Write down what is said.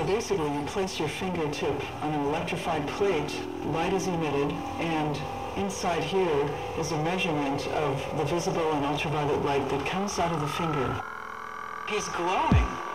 basically, you place your fingertip on an electrified plate, light is emitted, and inside here is a measurement of the visible and ultraviolet light that comes out of the finger. He's glowing.